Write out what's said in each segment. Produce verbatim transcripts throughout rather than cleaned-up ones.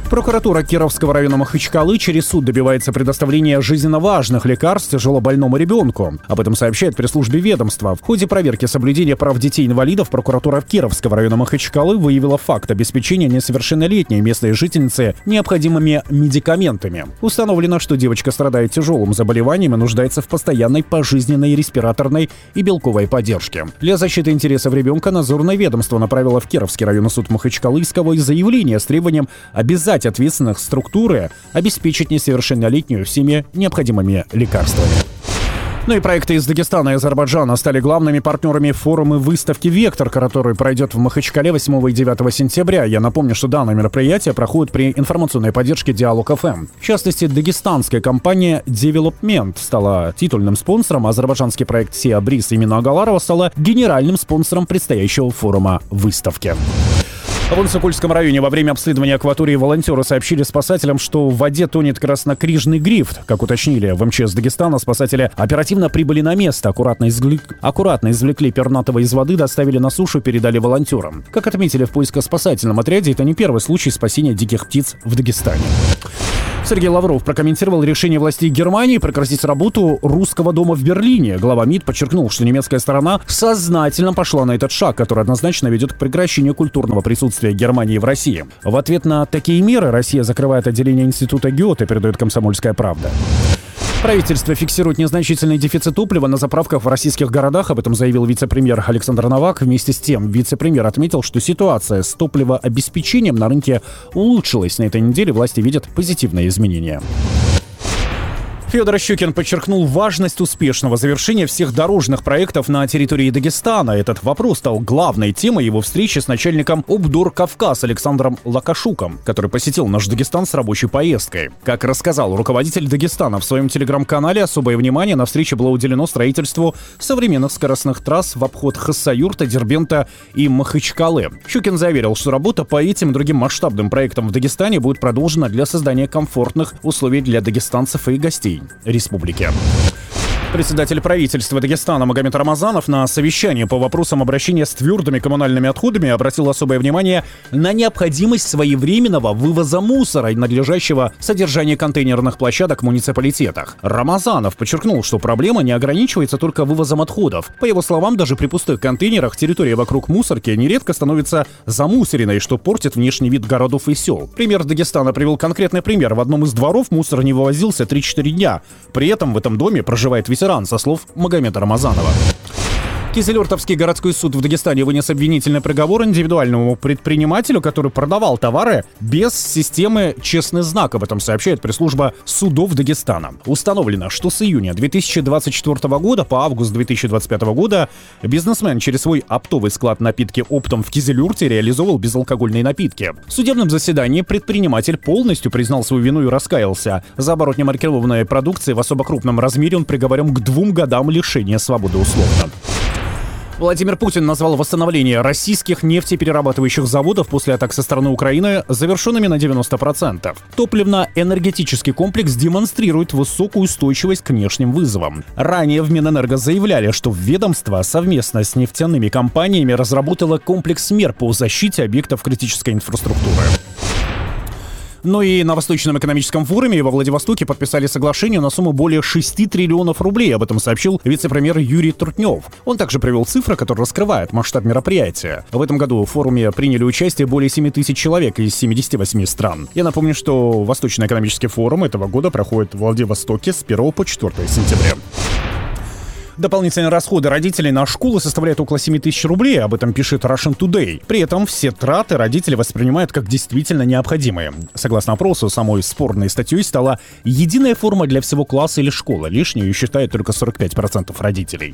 Прокуратура Кировского района Махачкалы через суд добивается предоставления жизненно важных лекарств тяжелобольному ребенку. Об этом сообщает пресс-службе ведомства. В ходе проверки соблюдения прав детей-инвалидов прокуратура Кировского района Махачкалы выявила факт обеспечения несовершеннолетней местной жительницы необходимыми медикаментами. Установлено, что девочка страдает тяжелым заболеванием и нуждается в постоянной пожизненной респираторной и белковой поддержке. Для защиты интересов ребенка надзорное ведомство направило в Кировский районный суд Махачкалы исковое заявление с требованием обязать ответственных структуры обеспечить несовершеннолетнюю всеми необходимыми лекарствами. Ну и проекты из Дагестана и Азербайджана стали главными партнерами форума выставки «Вектор», который пройдет в Махачкале восьмого и девятого сентября. Я напомню, что данное мероприятие проходит при информационной поддержке Диалог эф эм. В частности, дагестанская компания Development стала титульным спонсором, а азербайджанский проект Сиа Бриз имени Агаларова стала генеральным спонсором предстоящего форума выставки. В Ансыкульском районе во время обследования акватории волонтеры сообщили спасателям, что в воде тонет краснокрижный грифт. Как уточнили в эм че эс Дагестана, спасатели оперативно прибыли на место, аккуратно, извлек... аккуратно извлекли пернатого из воды, доставили на сушу, передали волонтерам. Как отметили в поиско-спасательном отряде, это не первый случай спасения диких птиц в Дагестане. Сергей Лавров прокомментировал решение властей Германии прекратить работу русского дома в Берлине. Глава МИД подчеркнул, что немецкая сторона сознательно пошла на этот шаг, который однозначно ведет к прекращению культурного присутствия Германии в России. В ответ на такие меры Россия закрывает отделение института Гёте, передает «Комсомольская правда». Правительство фиксирует незначительный дефицит топлива на заправках в российских городах. Об этом заявил вице-премьер Александр Новак. Вместе с тем, вице-премьер отметил, что ситуация с топливообеспечением на рынке улучшилась. На этой неделе власти видят позитивные изменения. Федор Щукин подчеркнул важность успешного завершения всех дорожных проектов на территории Дагестана. Этот вопрос стал главной темой его встречи с начальником ОБДОР «Кавказ» Александром Лакашуком, который посетил наш Дагестан с рабочей поездкой. Как рассказал руководитель Дагестана в своем телеграм-канале, особое внимание на встрече было уделено строительству современных скоростных трасс в обход Хассаюрта, Дербента и Махачкалы. Щукин заверил, что работа по этим и другим масштабным проектам в Дагестане будет продолжена для создания комфортных условий для дагестанцев и гостей республики. Председатель правительства Дагестана Магомед Рамазанов на совещании по вопросам обращения с твердыми коммунальными отходами обратил особое внимание на необходимость своевременного вывоза мусора и надлежащего содержания контейнерных площадок в муниципалитетах. Рамазанов подчеркнул, что проблема не ограничивается только вывозом отходов. По его словам, даже при пустых контейнерах территория вокруг мусорки нередко становится замусоренной, что портит внешний вид городов и сел. Премьер Дагестана привел конкретный пример. В одном из дворов мусор не вывозился три-четыре дня. При этом в этом доме проживает ветеран, со слов Магомеда Рамазанова. Кизилюртовский городской суд в Дагестане вынес обвинительный приговор индивидуальному предпринимателю, который продавал товары без системы «Честный знак». Об этом сообщает пресс-служба судов Дагестана. Установлено, что с июня две тысячи двадцать четвёртого года по август две тысячи двадцать пятого года бизнесмен через свой оптовый склад напитки «Оптом» в Кизилюрте реализовывал безалкогольные напитки. В судебном заседании предприниматель полностью признал свою вину и раскаялся. За оборот немаркированной продукции в особо крупном размере он приговорен к двум годам лишения свободы условно. Владимир Путин назвал восстановление российских нефтеперерабатывающих заводов после атак со стороны Украины завершенными на девяносто процентов. Топливно-энергетический комплекс демонстрирует высокую устойчивость к внешним вызовам. Ранее в Минэнерго заявляли, что ведомство совместно с нефтяными компаниями разработало комплекс мер по защите объектов критической инфраструктуры. Ну и на Восточном экономическом форуме во Владивостоке подписали соглашение на сумму более шести триллионов рублей. Об этом сообщил вице-премьер Юрий Трутнев. Он также привел цифры, которые раскрывают масштаб мероприятия. В этом году в форуме приняли участие более семи тысяч человек из семидесяти восьми стран. Я напомню, что Восточный экономический форум этого года проходит в Владивостоке с первого по четвёртое сентября. Дополнительные расходы родителей на школу составляют около семи тысяч рублей, об этом пишет Russian Today. При этом все траты родители воспринимают как действительно необходимые. Согласно опросу, самой спорной статьей стала единая форма для всего класса или школы. Лишнюю считают только сорок пять процентов родителей.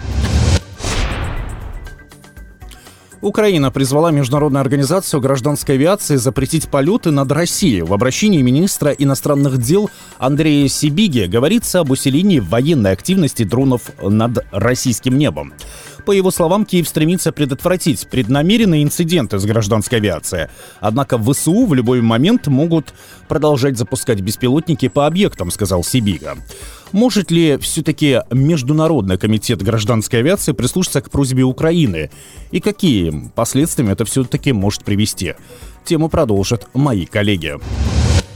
Украина призвала Международную организацию гражданской авиации запретить полеты над Россией. В обращении министра иностранных дел Андрея Сибиги говорится об усилении военной активности дронов над российским небом. По его словам, Киев стремится предотвратить преднамеренные инциденты с гражданской авиацией. Однако ВСУ в любой момент могут продолжать запускать беспилотники по объектам, сказал Сибига. Может ли все-таки Международный комитет гражданской авиации прислушаться к просьбе Украины? И какие последствия это все-таки может привести? Тему продолжат мои коллеги.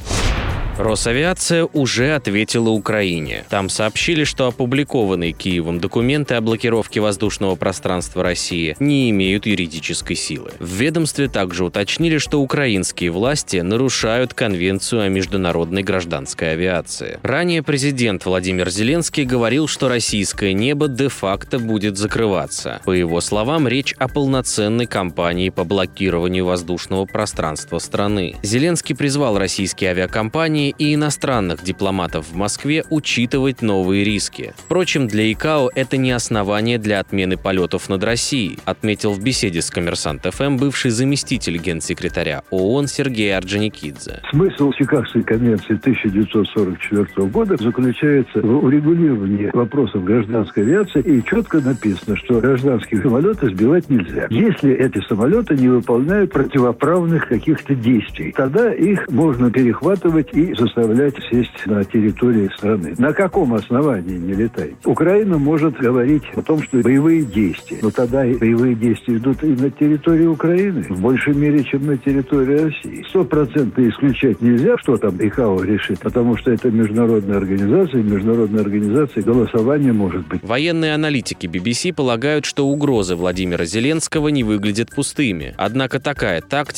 Росавиация уже ответила Украине. Там сообщили, что опубликованные Киевом документы о блокировке воздушного пространства России не имеют юридической силы. В ведомстве также уточнили, что украинские власти нарушают Конвенцию о международной гражданской авиации. Ранее президент Владимир Зеленский говорил, что российское небо де-факто будет закрываться. По его словам, речь о полноценной кампании по блокированию воздушного пространства страны. Зеленский призвал российские авиакомпании и иностранных дипломатов в Москве учитывать новые риски. Впрочем, для ИКАО это не основание для отмены полетов над Россией, отметил в беседе с Коммерсант ФМ бывший заместитель генсекретаря ООН Сергей Орджоникидзе. Смысл Чикагской конвенции тысяча девятьсот сорок четвёртого года заключается в урегулировании вопросов гражданской авиации, и четко написано, что гражданские самолеты сбивать нельзя. Если эти самолеты не выполняют противоправных каких-то действий, тогда их можно перехватывать и заставлять сесть на территории страны. На каком основании не летать? Украина может говорить о том, что боевые действия. Но тогда и боевые действия идут и на территории Украины в большей мере, чем на территории России. Стопроцентно исключать нельзя, что там ИКАО решит, потому что это международная организация, и международная организация голосование может быть. Военные аналитики би би си полагают, что угрозы Владимира Зеленского не выглядят пустыми. Однако такая тактика